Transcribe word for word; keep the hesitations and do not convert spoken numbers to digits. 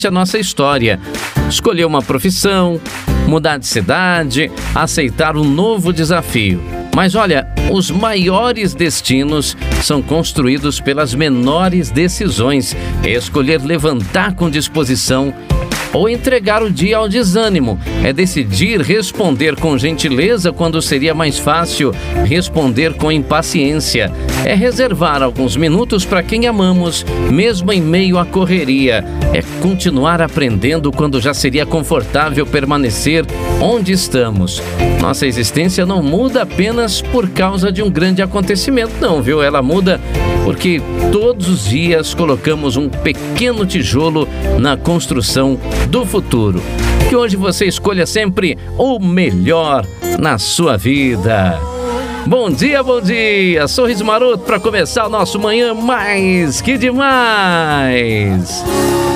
a nossa história. Escolher uma profissão, mudar de cidade, aceitar um novo desafio. Mas olha, os maiores destinos são construídos pelas menores decisões. Escolher levantar com disposição ou entregar o dia ao desânimo. É decidir responder com gentileza quando seria mais fácil responder com impaciência. É reservar alguns minutos para quem amamos, mesmo em meio à correria. É continuar aprendendo quando já seria confortável permanecer onde estamos. Nossa existência não muda apenas por causa de um grande acontecimento, não, viu? Ela muda porque todos os dias colocamos um pequeno tijolo na construção do futuro. Que hoje você escolha sempre o melhor na sua vida. Bom dia, bom dia! Sorriso maroto para começar o nosso manhã mais que demais!